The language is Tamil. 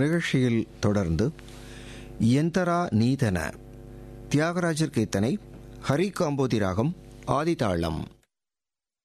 நிகழ்ச்சியில் தொடர்ந்து எந்தரா நீதன தியாகராஜர் கீர்த்தனை, ஹரி காம்போதி ராகம், ஆதிதாளம்.